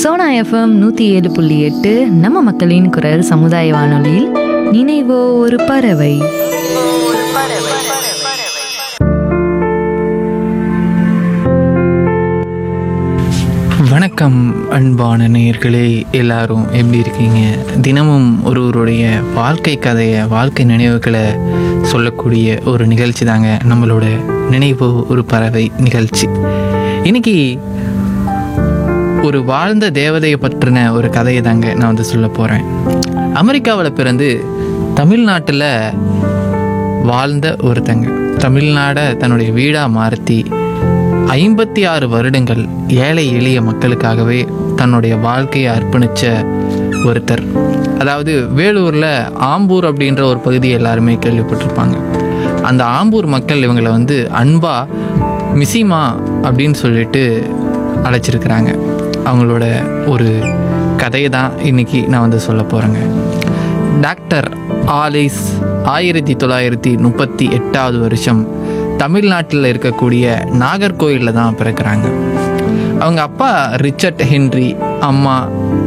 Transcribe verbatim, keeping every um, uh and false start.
Sona FM நூற்றி ஏழு புள்ளி எட்டு நம்ம மக்களின் குரல் சமுதாய வானொலியில் நினைவோ ஒரு பறவை. வணக்கம் அன்பான நேயர்களே, எல்லாரும் எப்படி இருக்கீங்க? தினமும் ஒருவருடைய வாழ்க்கை கதையை, வாழ்க்கை நினைவுகளை சொல்லக்கூடிய ஒரு நிகழ்ச்சி தாங்க நம்மளோட நினைவோ ஒரு பறவை நிகழ்ச்சி. இன்னைக்கு ஒரு வாழ்ந்த தேவதையை பற்றின ஒரு கதையை தாங்க நான் வந்து சொல்ல போகிறேன். அமெரிக்காவில் பிறந்து தமிழ்நாட்டில் வாழ்ந்த ஒருத்தங்க, தமிழ்நாடை தன்னுடைய வீடாக மாற்றி ஐம்பத்தி ஆறு வருடங்கள் ஏழை எளிய மக்களுக்காகவே தன்னுடைய வாழ்க்கையை அர்ப்பணித்த ஒருத்தர். அதாவது வேலூரில் ஆம்பூர் அப்படின்ற ஒரு பகுதியை எல்லாருமே கேள்விப்பட்டிருப்பாங்க. அந்த ஆம்பூர் மக்கள் இவங்களை வந்து அன்பா மிசிமா அப்படின்னு சொல்லிட்டு அழைச்சிருக்கிறாங்க. அவங்களோட ஒரு கதையை தான் இன்றைக்கி நான் வந்து சொல்ல போகிறேங்க. டாக்டர் ஆலிஸ் ஆயிரத்தி தொள்ளாயிரத்தி முப்பத்தி எட்டாவது வருஷம் தமிழ்நாட்டில் இருக்கக்கூடிய நாகர்கோயிலில் தான் பிறக்கிறாங்க. அவங்க அப்பா ரிச்சர்ட் ஹென்றி, அம்மா